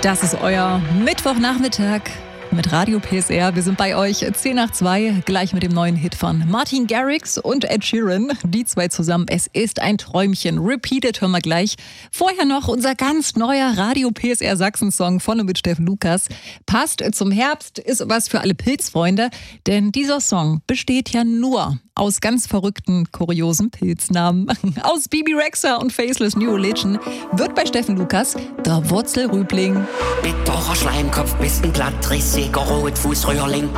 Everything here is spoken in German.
Das ist euer Mittwochnachmittag mit Radio PSR. Wir sind bei euch 10 nach 2, gleich mit dem neuen Hit von Martin Garrix und Ed Sheeran. Die zwei zusammen, es ist ein Träumchen. Repeated hören wir gleich. Vorher noch unser ganz neuer Radio PSR Sachsen-Song von und mit Steffen Lukas. Passt zum Herbst, ist was für alle Pilzfreunde, denn dieser Song besteht ja nur aus ganz verrückten, kuriosen Pilznamen. Aus Bibi Rexha und Faceless New Religion wird bei Steffen Lukas der Wurzelrübling. Bitterer Schleimkopf, bist ein glattrissiger Rotfußröhrling.